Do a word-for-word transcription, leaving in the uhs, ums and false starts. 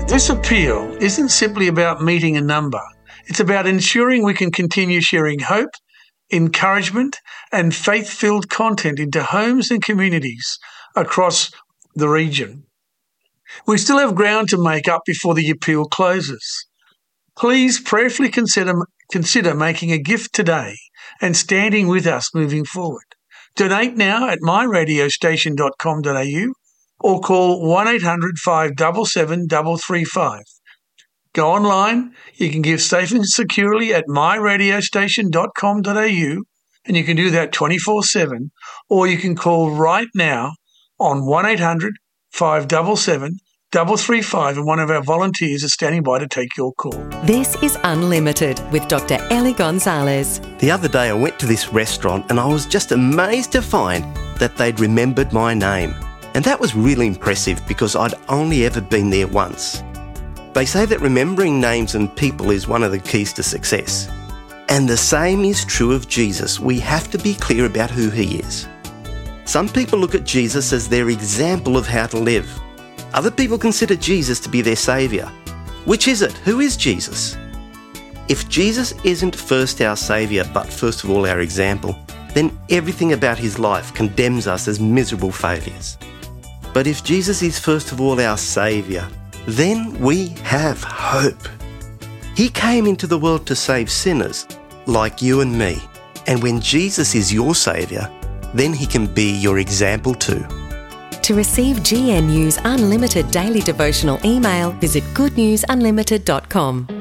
This appeal isn't simply about meeting a number. It's about ensuring we can continue sharing hope, encouragement and faith-filled content into homes and communities across the region. We still have ground to make up before the appeal closes. Please prayerfully consider, consider making a gift today and standing with us moving forward. Donate now at my radio station dot com dot a u or call one eight hundred five seven seven three three five. Go online, you can give safely and securely at my radio station dot com dot a u, and you can do that twenty-four seven, or you can call right now on one eight hundred five seven seven three three five, and one of our volunteers is standing by to take your call. This is Unlimited with Doctor Ellie Gonzalez. The other day I went to this restaurant and I was just amazed to find that they'd remembered my name. And that was really impressive because I'd only ever been there once. They say that remembering names and people is one of the keys to success. And the same is true of Jesus. We have to be clear about who he is. Some people look at Jesus as their example of how to live. Other people consider Jesus to be their saviour. Which is it? Who is Jesus? If Jesus isn't first our saviour, but first of all our example, then everything about his life condemns us as miserable failures. But if Jesus is first of all our saviour, then we have hope. He came into the world to save sinners like you and me. And when Jesus is your saviour, then he can be your example too. To receive G N U's Unlimited Daily Devotional email, visit good news unlimited dot com.